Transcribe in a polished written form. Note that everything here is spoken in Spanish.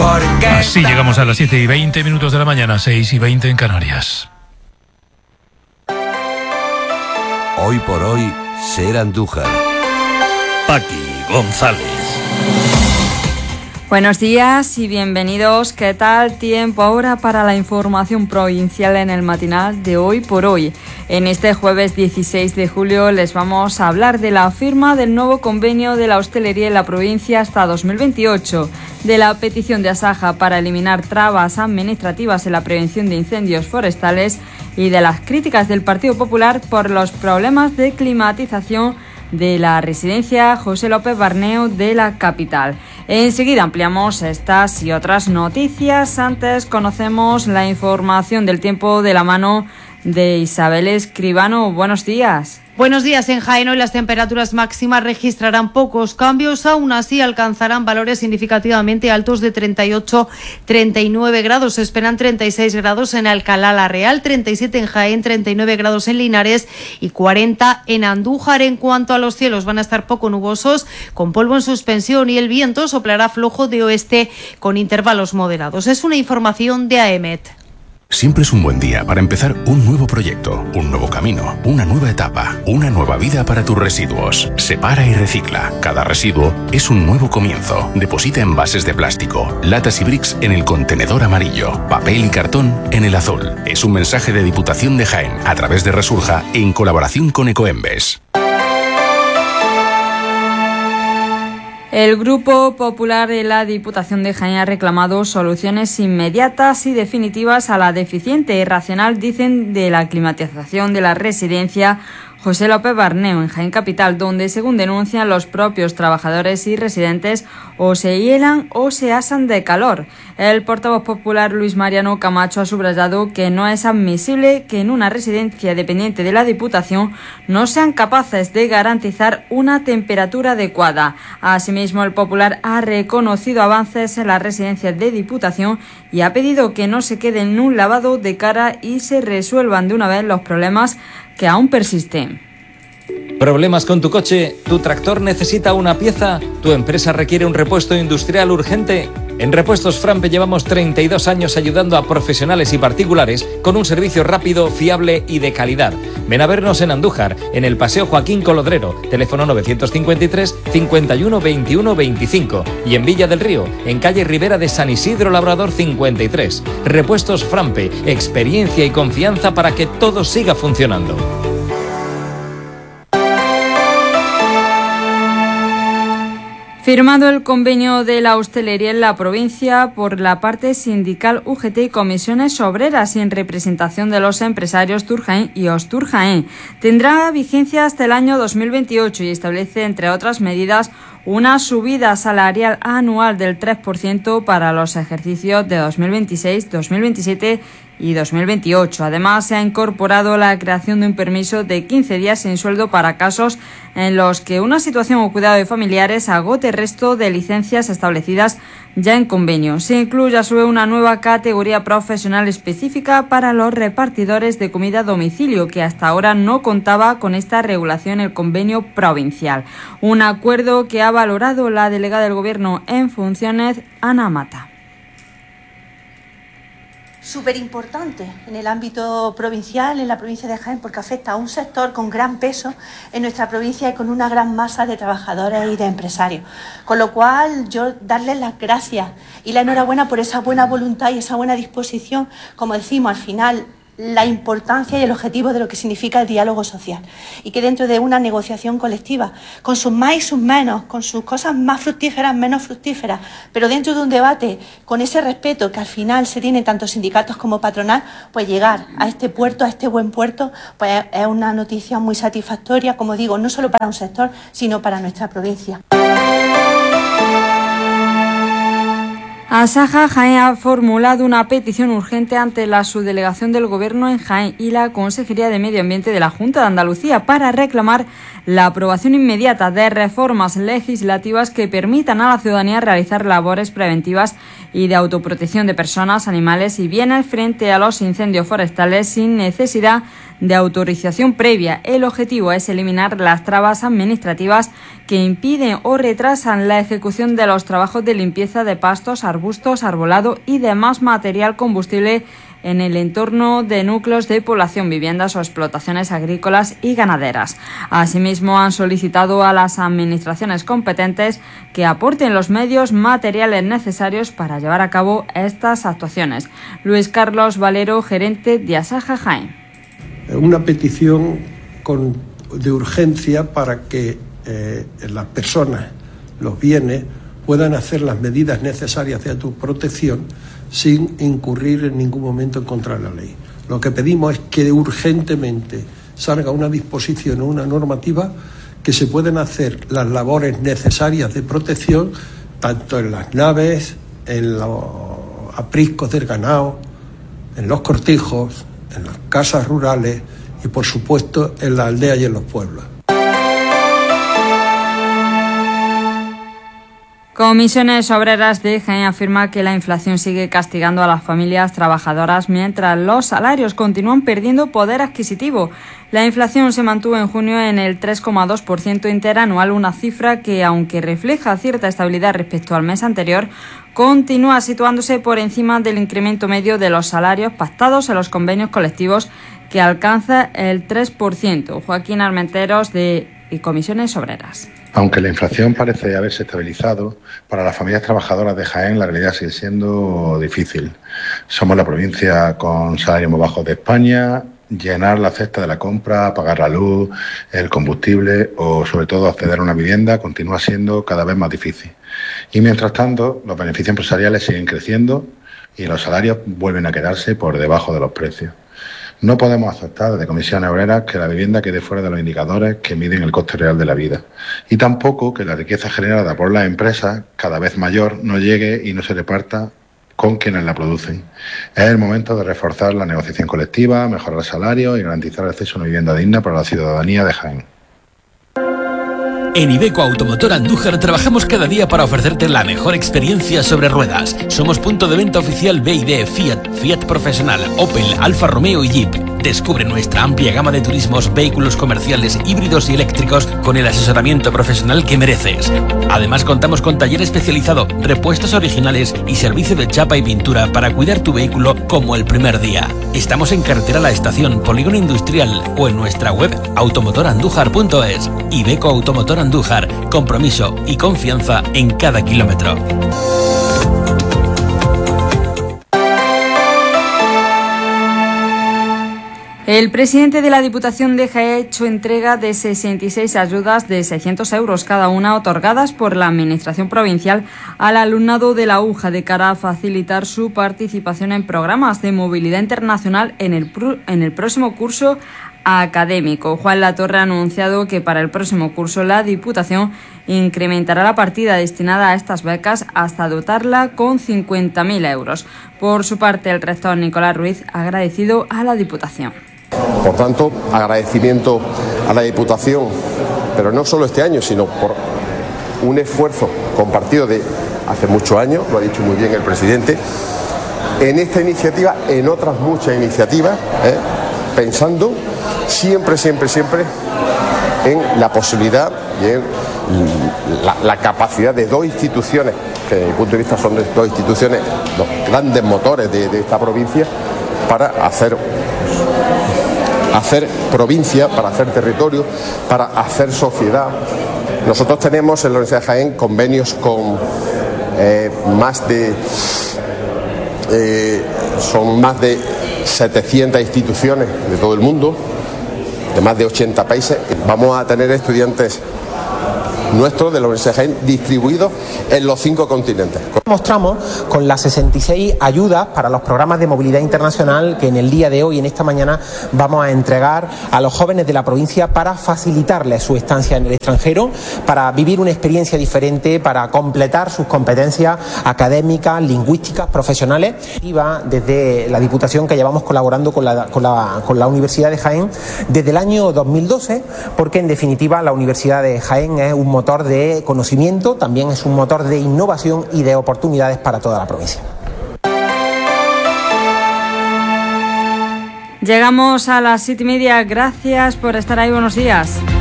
Así llegamos a las 7:20 de la mañana, 6:20 en Canarias. Hoy por hoy, ser Andújar. Paqui González. Buenos días y bienvenidos. ¿Qué tal? Tiempo ahora para la información provincial en el matinal de Hoy por Hoy. En este jueves 16 de julio les vamos a hablar de la firma del nuevo convenio de la hostelería en la provincia hasta 2028, de la petición de Asaja para eliminar trabas administrativas en la prevención de incendios forestales y de las críticas del Partido Popular por los problemas de climatización de la residencia José López Barneo de la capital. Enseguida ampliamos estas y otras noticias. Antes conocemos la información del tiempo de la mano de Isabel Escribano. Buenos días. Buenos días. En Jaén hoy las temperaturas máximas registrarán pocos cambios, aún así alcanzarán valores significativamente altos de 38-39 grados. Se esperan 36 grados en Alcalá la Real, 37 en Jaén, 39 grados en Linares y 40 en Andújar. En cuanto a los cielos, van a estar poco nubosos, con polvo en suspensión, y el viento soplará flojo de oeste con intervalos moderados. Es una información de AEMET. Siempre es un buen día para empezar un nuevo proyecto, un nuevo camino, una nueva etapa, una nueva vida para tus residuos. Separa y recicla. Cada residuo es un nuevo comienzo. Deposita envases de plástico, latas y bricks en el contenedor amarillo, papel y cartón en el azul. Es un mensaje de Diputación de Jaén a través de Resurja en colaboración con Ecoembes. El Grupo Popular de la Diputación de Jaén ha reclamado soluciones inmediatas y definitivas a la deficiente y racional, dicen, de la climatización de la residencia José López Barneo en Jaén Capital, donde, según denuncian los propios trabajadores y residentes, o se hielan o se asan de calor. El portavoz popular Luis Mariano Camacho ha subrayado que no es admisible que en una residencia dependiente de la Diputación no sean capaces de garantizar una temperatura adecuada. Asimismo, el popular ha reconocido avances en las residencias de Diputación y ha pedido que no se quede en un lavado de cara y se resuelvan de una vez los problemas que aún persisten. ¿Problemas con tu coche? ¿Tu tractor necesita una pieza? ¿Tu empresa requiere un repuesto industrial urgente? En Repuestos Frampe llevamos 32 años ayudando a profesionales y particulares con un servicio rápido, fiable y de calidad. Ven a vernos en Andújar, en el Paseo Joaquín Colodrero, teléfono 953 51 21 25, y en Villa del Río, en calle Ribera de San Isidro Labrador 53. Repuestos Frampe, experiencia y confianza para que todo siga funcionando. Firmado el convenio de la hostelería en la provincia por la parte sindical UGT y comisiones obreras y en representación de los empresarios Turjaén y Osturjaén. Tendrá vigencia hasta el año 2028 y establece, entre otras medidas, una subida salarial anual del 3% para los ejercicios de 2026, 2027 y 2028. Además, se ha incorporado la creación de un permiso de 15 días sin sueldo para casos en los que una situación o cuidado de familiares agote el resto de licencias establecidas ya en convenio. Se incluye a su vez una nueva categoría profesional específica para los repartidores de comida a domicilio, que hasta ahora no contaba con esta regulación en el convenio provincial. Un acuerdo que ha valorado la delegada del Gobierno en funciones, Ana Mata. Súper importante en el ámbito provincial, en la provincia de Jaén, porque afecta a un sector con gran peso en nuestra provincia y con una gran masa de trabajadores y de empresarios. Con lo cual, yo darles las gracias y la enhorabuena por esa buena voluntad y esa buena disposición, como decimos, al final, la importancia y el objetivo de lo que significa el diálogo social, y que dentro de una negociación colectiva, con sus más y sus menos, con sus cosas más fructíferas, menos fructíferas, pero dentro de un debate con ese respeto que al final se tiene tanto sindicatos como patronal, pues llegar a este puerto, a este buen puerto, pues es una noticia muy satisfactoria, como digo, no solo para un sector, sino para nuestra provincia. Asaja Jaén ha formulado una petición urgente ante la subdelegación del Gobierno en Jaén y la Consejería de Medio Ambiente de la Junta de Andalucía para reclamar la aprobación inmediata de reformas legislativas que permitan a la ciudadanía realizar labores preventivas y de autoprotección de personas, animales y bienes frente a los incendios forestales sin necesidad de autorización previa. El objetivo es eliminar las trabas administrativas que impiden o retrasan la ejecución de los trabajos de limpieza de pastos, arbustos arbustos, arbolado y demás material combustible en el entorno de núcleos de población, viviendas o explotaciones agrícolas y ganaderas. Asimismo, han solicitado a las administraciones competentes que aporten los medios materiales necesarios para llevar a cabo estas actuaciones. Luis Carlos Valero, gerente de Asaja Jaén. Una petición de urgencia para que las personas, los bienes, puedan hacer las medidas necesarias de autoprotección sin incurrir en ningún momento en contra de la ley. Lo que pedimos es que urgentemente salga una disposición o una normativa que se puedan hacer las labores necesarias de protección tanto en las naves, en los apriscos del ganado, en los cortijos, en las casas rurales y, por supuesto, en las aldeas y en los pueblos. Comisiones Obreras de Jaén afirma que la inflación sigue castigando a las familias trabajadoras mientras los salarios continúan perdiendo poder adquisitivo. La inflación se mantuvo en junio en el 3,2% interanual, una cifra que, aunque refleja cierta estabilidad respecto al mes anterior, continúa situándose por encima del incremento medio de los salarios pactados en los convenios colectivos, que alcanza el 3%. Joaquín Armenteros, de Comisiones Obreras. Aunque la inflación parece haberse estabilizado, para las familias trabajadoras de Jaén la realidad sigue siendo difícil. Somos la provincia con salarios más bajos de España. Llenar la cesta de la compra, pagar la luz, el combustible o sobre todo acceder a una vivienda continúa siendo cada vez más difícil. Y mientras tanto, los beneficios empresariales siguen creciendo y los salarios vuelven a quedarse por debajo de los precios. No podemos aceptar desde Comisiones Obreras que la vivienda quede fuera de los indicadores que miden el coste real de la vida y tampoco que la riqueza generada por las empresas, cada vez mayor, no llegue y no se reparta con quienes la producen. Es el momento de reforzar la negociación colectiva, mejorar salarios y garantizar el acceso a una vivienda digna para la ciudadanía de Jaén. En Iveco Automotor Andújar trabajamos cada día para ofrecerte la mejor experiencia sobre ruedas. Somos punto de venta oficial BYD, Fiat, Fiat Profesional, Opel, Alfa Romeo y Jeep. Descubre nuestra amplia gama de turismos, vehículos comerciales, híbridos y eléctricos con el asesoramiento profesional que mereces. Además contamos con taller especializado, repuestos originales y servicio de chapa y pintura para cuidar tu vehículo como el primer día. Estamos en carretera La Estación, Polígono Industrial o en nuestra web automotorandújar.es. Iveco Automotor Andújar, compromiso y confianza en cada kilómetro. El presidente de la Diputación de Jaén ha hecho entrega de 66 ayudas de 600 euros cada una otorgadas por la Administración Provincial al alumnado de la UJA de cara a facilitar su participación en programas de movilidad internacional en el próximo curso académico. Juan Latorre ha anunciado que para el próximo curso la Diputación incrementará la partida destinada a estas becas hasta dotarla con 50.000 euros. Por su parte, el rector Nicolás Ruiz ha agradecido a la Diputación. Por tanto, agradecimiento a la Diputación, pero no solo este año, sino por un esfuerzo compartido de hace muchos años, lo ha dicho muy bien el presidente, en esta iniciativa, en otras muchas iniciativas, pensando siempre en la posibilidad y en la capacidad de dos instituciones, que desde mi punto de vista son dos instituciones, los grandes motores de esta provincia, para hacer provincia, para hacer territorio, para hacer sociedad. Nosotros tenemos en la Universidad de Jaén convenios con más de 700 instituciones de todo el mundo, de más de 80 países. Vamos a tener estudiantes nuestros de la Universidad de Jaén distribuidos en los 5 continentes. Mostramos con las 66 ayudas para los programas de movilidad internacional que en el día de hoy, en esta mañana, vamos a entregar a los jóvenes de la provincia para facilitarles su estancia en el extranjero, para vivir una experiencia diferente, para completar sus competencias académicas, lingüísticas, profesionales. Iba desde la Diputación, que llevamos colaborando con la Universidad de Jaén desde el año 2012, porque en definitiva la Universidad de Jaén es un motor de conocimiento, también es un motor de innovación y de oportunidades para toda la provincia. Llegamos a las 7:30. Gracias por estar ahí. Buenos días.